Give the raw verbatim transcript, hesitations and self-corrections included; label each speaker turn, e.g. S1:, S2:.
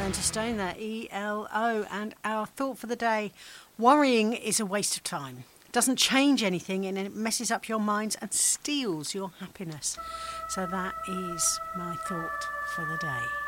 S1: Learn to Stone there, E L O. And our thought for the day, worrying is a waste of time. It doesn't change anything and it messes up your minds and steals your happiness. So that is my thought for the day.